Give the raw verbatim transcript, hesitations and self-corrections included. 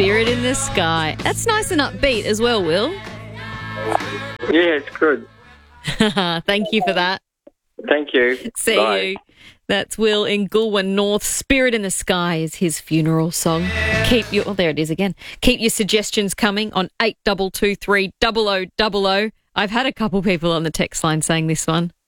Spirit in the Sky. That's nice and upbeat as well, Will. Yeah, it's good. Thank you for that. Thank you. See Bye. you. That's Will in Goulburn North. Spirit in the Sky is his funeral song. Keep your... Oh, there it is again. Keep your suggestions coming on eight two two three, double oh double oh. I've had a couple people on the text line saying this one.